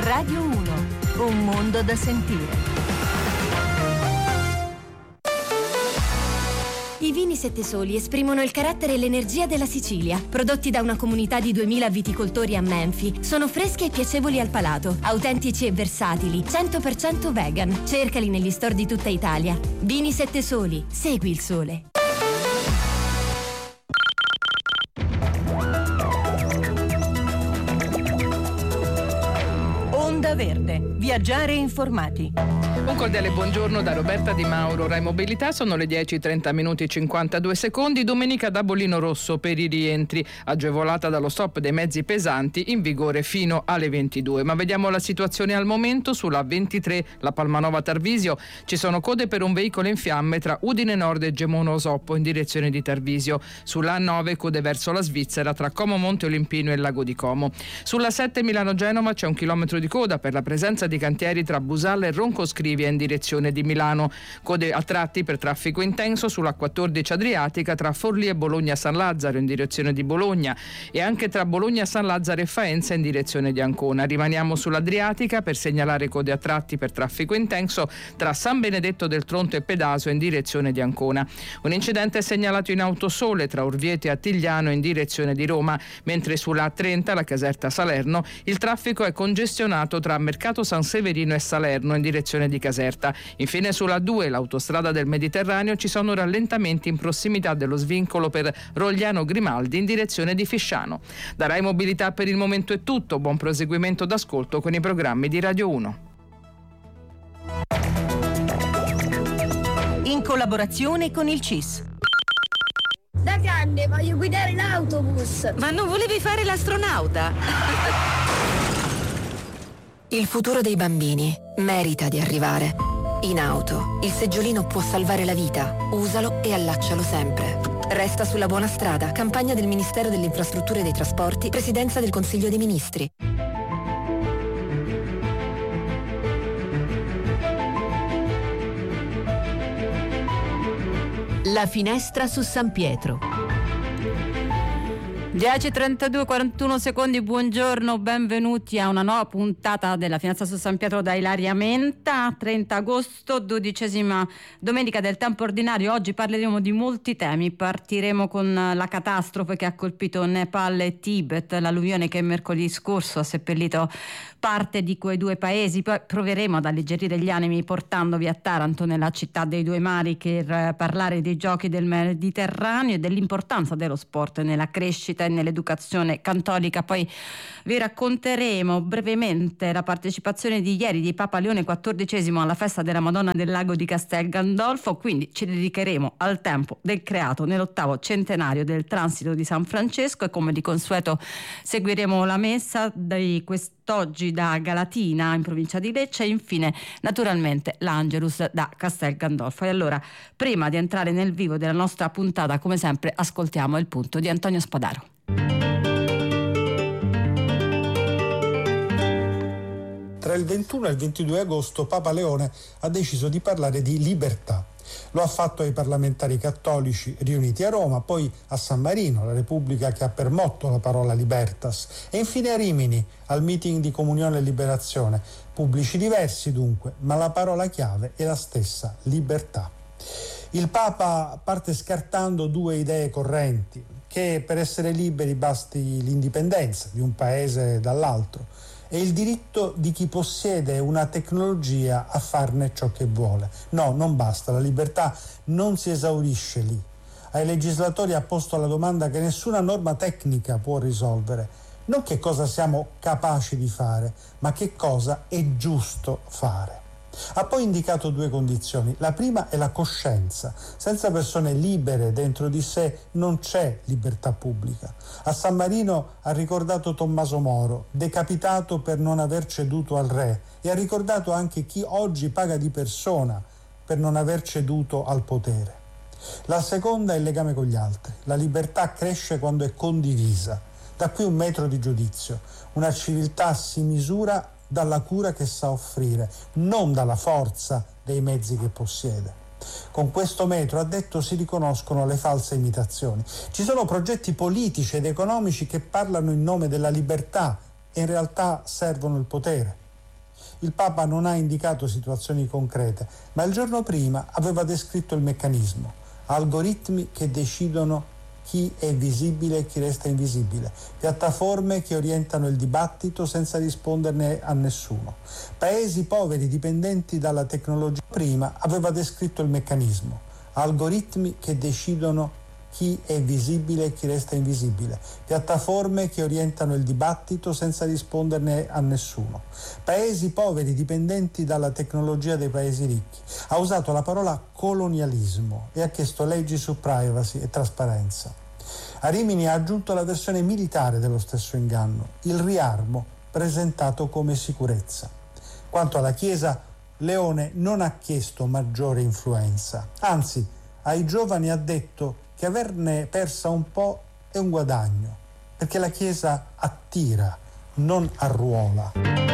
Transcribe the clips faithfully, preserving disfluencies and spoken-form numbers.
Radio uno, un mondo da sentire. I vini Sette Soli esprimono il carattere e l'energia della Sicilia. Prodotti da una comunità di duemila viticoltori a Menfi, sono freschi e piacevoli al palato, autentici e versatili, cento per cento vegan. Cercali negli store di tutta Italia. Vini Sette Soli, segui il sole. Onda Verde, viaggiare informati. Un cordiale buongiorno da Roberta Di Mauro. Rai Mobilità, sono le dieci e trenta minuti e cinquantadue secondi. Domenica da bollino rosso per i rientri, agevolata dallo stop dei mezzi pesanti in vigore fino alle ventidue. Ma vediamo la situazione al momento. Sulla ventitré, la Palmanova Tarvisio, ci sono code per un veicolo in fiamme tra Udine Nord e Gemono Osoppo in direzione di Tarvisio. Sulla A nove, code verso la Svizzera tra Como Monte Olimpino e Lago di Como. Sulla sette Milano-Genova c'è un chilometro di coda per la presenza di cantieri tra Busalla e Roncoscrivia in direzione di Milano. Code a tratti per traffico intenso sulla quattordici Adriatica tra Forlì e Bologna San Lazzaro in direzione di Bologna e anche tra Bologna San Lazzaro e Faenza in direzione di Ancona. Rimaniamo sull'Adriatica per segnalare code a tratti per traffico intenso tra San Benedetto del Tronto e Pedaso in direzione di Ancona. Un incidente è segnalato in Autosole tra Orvieto e Attigliano in direzione di Roma, mentre sulla A trenta, la Caserta Salerno, il traffico è congestionato tra Mercato San Severino e Salerno in direzione di Caserta. Infine sulla A due, l'autostrada del Mediterraneo, ci sono rallentamenti in prossimità dello svincolo per Rogliano Grimaldi in direzione di Fisciano. Da Rai Mobilità per il momento è tutto, buon proseguimento d'ascolto con i programmi di Radio uno. In collaborazione con il C I S. Da grande voglio guidare l'autobus. Ma non volevi fare l'astronauta? Il futuro dei bambini merita di arrivare. In auto, il seggiolino può salvare la vita. Usalo e allaccialo sempre. Resta sulla buona strada. Campagna del Ministero delle Infrastrutture e dei Trasporti, Presidenza del Consiglio dei Ministri. La finestra su San Pietro. dieci e trentadue, quarantuno secondi, buongiorno, benvenuti a una nuova puntata della Finestra su San Pietro da Ilaria Menta. trenta agosto, dodicesima domenica del tempo ordinario. Oggi parleremo di molti temi. Partiremo con la catastrofe che ha colpito Nepal e Tibet, l'alluvione che mercoledì scorso ha seppellito parte di quei due paesi. Poi proveremo ad alleggerire gli animi portandovi a Taranto, nella città dei due mari, per parlare dei giochi del Mediterraneo e dell'importanza dello sport nella crescita e nell'educazione cattolica. Poi vi racconteremo brevemente la partecipazione di ieri di Papa Leone quattordicesimo alla festa della Madonna del Lago di Castel Gandolfo, quindi ci dedicheremo al tempo del creato nell'ottavo centenario del transito di San Francesco e come di consueto seguiremo la messa di quest'oggi da Galatina in provincia di Lecce e infine naturalmente l'Angelus da Castel Gandolfo. E allora, prima di entrare nel vivo della nostra puntata, come sempre ascoltiamo il punto di Antonio Spadaro. Tra il ventuno e il ventidue agosto Papa Leone ha deciso di parlare di libertà. Lo ha fatto ai parlamentari cattolici riuniti a Roma, poi a San Marino, la Repubblica che ha per motto la parola libertas, e infine a Rimini, al meeting di Comunione e Liberazione. Pubblici diversi dunque, ma la parola chiave è la stessa, libertà. Il Papa parte scartando due idee correnti, che per essere liberi basti l'indipendenza di un paese dall'altro e il diritto di chi possiede una tecnologia a farne ciò che vuole. No, non basta, la libertà non si esaurisce lì. Ai legislatori ha posto la domanda che nessuna norma tecnica può risolvere, non che cosa siamo capaci di fare, ma che cosa è giusto fare. Ha poi indicato due condizioni. La prima è la coscienza. Senza persone libere dentro di sé non c'è libertà pubblica. A San Marino ha ricordato Tommaso Moro, decapitato per non aver ceduto al re, e ha ricordato anche chi oggi paga di persona per non aver ceduto al potere. La seconda è il legame con gli altri. La libertà cresce quando è condivisa. Da qui un metro di giudizio. Una civiltà si misura dalla cura che sa offrire, non dalla forza dei mezzi che possiede. Con questo metro, ha detto, si riconoscono le false imitazioni. Ci sono progetti politici ed economici che parlano in nome della libertà e in realtà servono il potere. Il Papa non ha indicato situazioni concrete, ma il giorno prima aveva descritto il meccanismo: algoritmi che decidono chi è visibile e chi resta invisibile, piattaforme che orientano il dibattito senza risponderne a nessuno, paesi poveri dipendenti dalla tecnologia. Prima aveva descritto il meccanismo: algoritmi che decidono chi è visibile e chi resta invisibile, piattaforme che orientano il dibattito senza risponderne a nessuno, paesi poveri dipendenti dalla tecnologia dei paesi ricchi. Ha usato la parola colonialismo e ha chiesto leggi su privacy e trasparenza. A Rimini ha aggiunto la versione militare dello stesso inganno, il riarmo presentato come sicurezza. Quanto alla Chiesa, Leone non ha chiesto maggiore influenza, anzi ai giovani ha detto che averne persa un po' è un guadagno, perché la Chiesa attira, non arruola.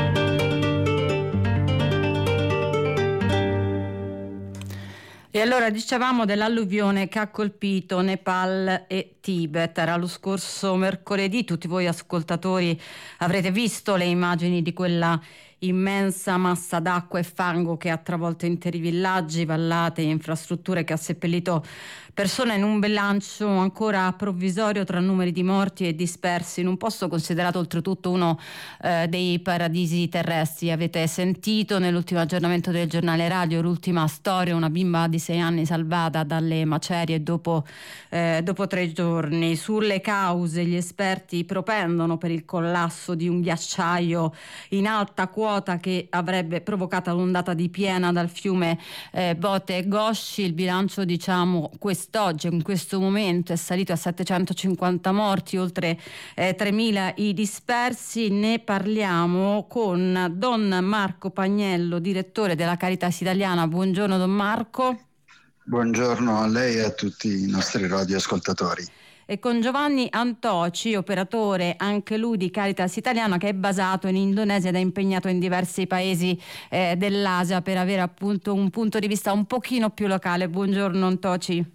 E allora dicevamo dell'alluvione che ha colpito Nepal e Tibet. Era lo scorso mercoledì, tutti voi ascoltatori avrete visto le immagini di quella immensa massa d'acqua e fango che ha travolto interi villaggi, vallate e infrastrutture, che ha seppellito persone in un bilancio ancora provvisorio tra numeri di morti e dispersi in un posto considerato oltretutto uno eh, dei paradisi terrestri. Avete sentito nell'ultimo aggiornamento del giornale radio l'ultima storia: una bimba di sei anni salvata dalle macerie dopo, eh, dopo tre giorni. Sulle cause gli esperti propendono per il collasso di un ghiacciaio in alta quota che avrebbe provocato l'ondata di piena dal fiume eh, Bote Gosci. Il bilancio, diciamo, quest'oggi, in questo momento, è salito a settecentocinquanta morti, oltre eh, tremila i dispersi. Ne parliamo con Don Marco Pagnello, direttore della Caritas Italiana. Buongiorno Don Marco. Buongiorno a lei e a tutti i nostri radioascoltatori. E con Giovanni Antoci, operatore anche lui di Caritas Italiana, che è basato in Indonesia ed è impegnato in diversi paesi eh, dell'Asia per avere appunto un punto di vista un pochino più locale. Buongiorno Antoci.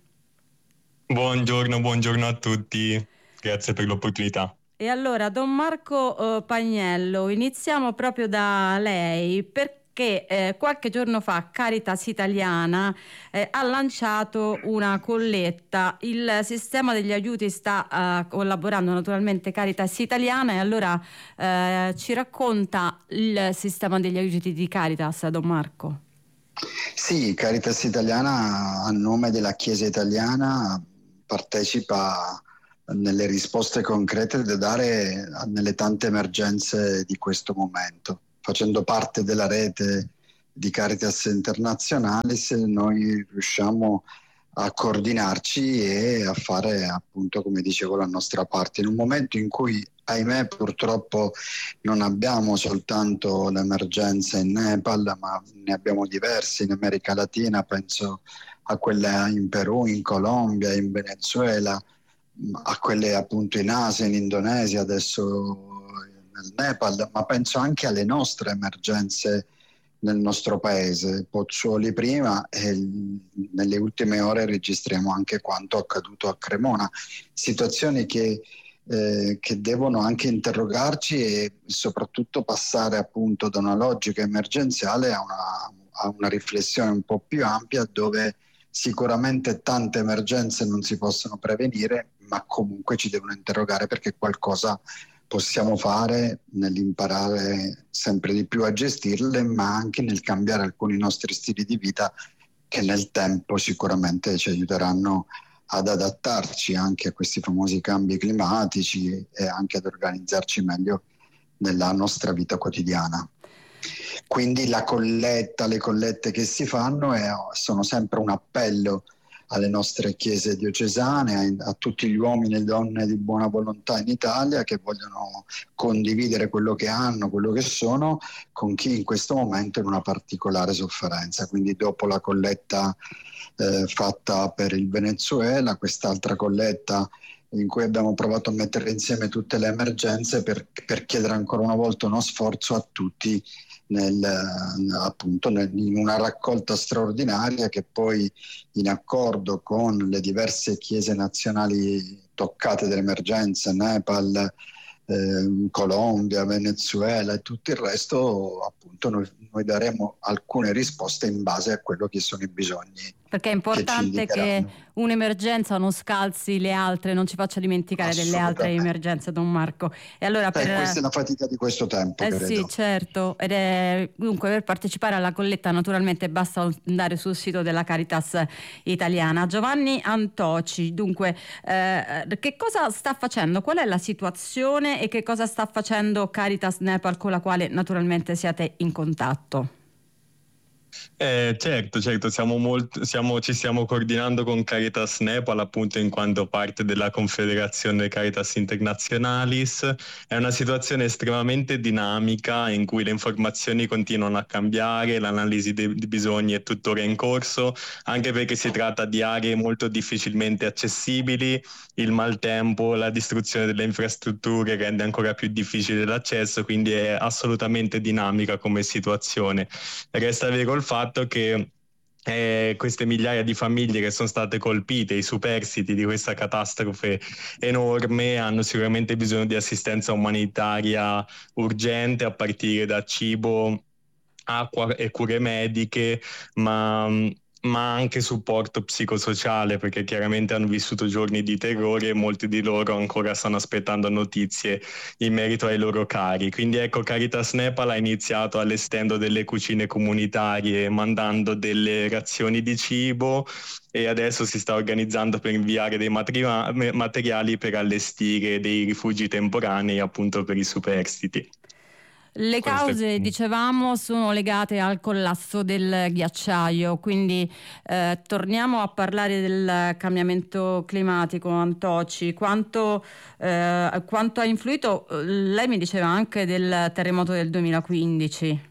Buongiorno, buongiorno a tutti, grazie per l'opportunità. E allora Don Marco eh, Pagnello, iniziamo proprio da lei, perché che eh, qualche giorno fa Caritas Italiana eh, ha lanciato una colletta. Il sistema degli aiuti sta uh, collaborando naturalmente Caritas Italiana, e allora eh, ci racconta il sistema degli aiuti di Caritas, Don Marco. Sì, Caritas Italiana, a nome della Chiesa italiana, partecipa nelle risposte concrete da dare nelle tante emergenze di questo momento. Facendo parte della rete di Caritas Internationalis, noi riusciamo a coordinarci e a fare, appunto, come dicevo, la nostra parte in un momento in cui, ahimè, purtroppo non abbiamo soltanto l'emergenza in Nepal, ma ne abbiamo diverse in America Latina. Penso a quelle in Perù, in Colombia, in Venezuela, a quelle appunto in Asia, in Indonesia, adesso nel Nepal, ma penso anche alle nostre emergenze nel nostro paese. Pozzuoli prima, e nelle ultime ore registriamo anche quanto accaduto a Cremona, situazioni che, eh, che devono anche interrogarci e soprattutto passare appunto da una logica emergenziale a una, a una riflessione un po' più ampia, dove sicuramente tante emergenze non si possono prevenire, ma comunque ci devono interrogare, perché qualcosa possiamo fare nell'imparare sempre di più a gestirle, ma anche nel cambiare alcuni nostri stili di vita che nel tempo sicuramente ci aiuteranno ad adattarci anche a questi famosi cambi climatici e anche ad organizzarci meglio nella nostra vita quotidiana. Quindi la colletta, le collette che si fanno è, sono sempre un appello alle nostre chiese diocesane, a, a tutti gli uomini e donne di buona volontà in Italia che vogliono condividere quello che hanno, quello che sono, con chi in questo momento è in una particolare sofferenza. Quindi dopo la colletta eh, fatta per il Venezuela, quest'altra colletta in cui abbiamo provato a mettere insieme tutte le emergenze per, per chiedere ancora una volta uno sforzo a tutti nel, appunto nel, in una raccolta straordinaria che poi, in accordo con le diverse chiese nazionali toccate dall'emergenza, Nepal, eh, Colombia, Venezuela e tutto il resto, appunto appunto noi, noi daremo alcune risposte in base a quello che sono i bisogni. Perché è importante che, che un'emergenza non scalzi le altre, non ci faccia dimenticare delle altre emergenze, Don Marco. E allora per... eh, questa è la fatica di questo tempo, eh credo. Sì, certo. Ed è... Dunque, per partecipare alla colletta naturalmente basta andare sul sito della Caritas italiana. Giovanni Antoci, dunque, eh, che cosa sta facendo? Qual è la situazione e che cosa sta facendo Caritas Nepal, con la quale naturalmente siete in contatto? Eh, certo, certo, siamo molto, siamo, ci stiamo coordinando con Caritas Nepal, appunto in quanto parte della Confederazione Caritas Internationalis. È una situazione estremamente dinamica in cui le informazioni continuano a cambiare, l'analisi dei, dei bisogni è tuttora in corso, anche perché si tratta di aree molto difficilmente accessibili, il maltempo, la distruzione delle infrastrutture rende ancora più difficile l'accesso, quindi è assolutamente dinamica come situazione. Resta vero il fatto che eh, queste migliaia di famiglie che sono state colpite, i superstiti di questa catastrofe enorme, hanno sicuramente bisogno di assistenza umanitaria urgente, a partire da cibo, acqua e cure mediche, ma... ma anche supporto psicosociale, perché chiaramente hanno vissuto giorni di terrore e molti di loro ancora stanno aspettando notizie in merito ai loro cari. Quindi ecco, Caritas Nepal ha iniziato allestendo delle cucine comunitarie, mandando delle razioni di cibo, e adesso si sta organizzando per inviare dei materi- materiali per allestire dei rifugi temporanei appunto per i superstiti. Le cause, dicevamo, sono legate al collasso del ghiacciaio, quindi eh, torniamo a parlare del cambiamento climatico. Antoci, quanto, eh, quanto ha influito? Lei mi diceva anche del terremoto del duemilaquindici.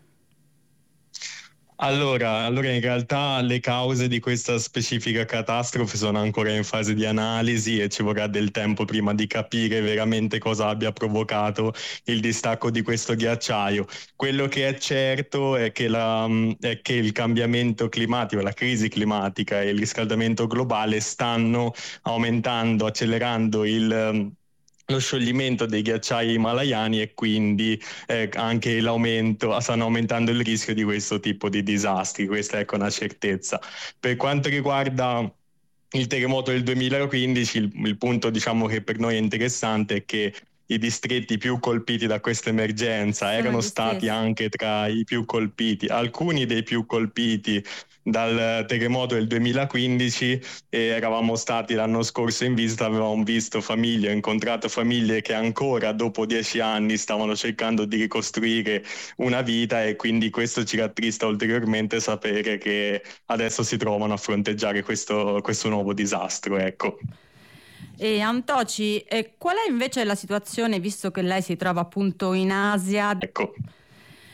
Allora, allora, in realtà le cause di questa specifica catastrofe sono ancora in fase di analisi e ci vorrà del tempo prima di capire veramente cosa abbia provocato il distacco di questo ghiacciaio. Quello che è certo è che, la, è che il cambiamento climatico, la crisi climatica e il riscaldamento globale stanno aumentando, accelerando il... lo scioglimento dei ghiacciai himalayani, e quindi eh, anche l'aumento, stanno aumentando il rischio di questo tipo di disastri. Questa è ecco una certezza. Per quanto riguarda il terremoto del duemilaquindici, il, il punto diciamo che per noi è interessante è che i distretti più colpiti da questa emergenza erano stati anche tra i più colpiti, alcuni dei più colpiti dal terremoto del duemilaquindici, e eravamo stati l'anno scorso in visita, avevamo visto famiglie, ho incontrato famiglie che ancora dopo dieci anni stavano cercando di ricostruire una vita, e quindi questo ci rattrista ulteriormente sapere che adesso si trovano a fronteggiare questo, questo nuovo disastro, ecco. E Antoci, eh, qual è invece la situazione, visto che lei si trova appunto in Asia? Ecco.